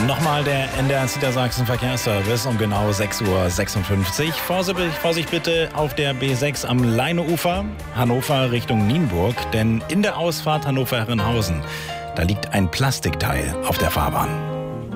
Nochmal der NDR Niedersachsen Verkehrsservice um genau 6:56 Uhr. Vorsicht bitte auf der B6 am Leineufer, Hannover Richtung Nienburg, denn in der Ausfahrt Hannover-Herrenhausen, da liegt ein Plastikteil auf der Fahrbahn.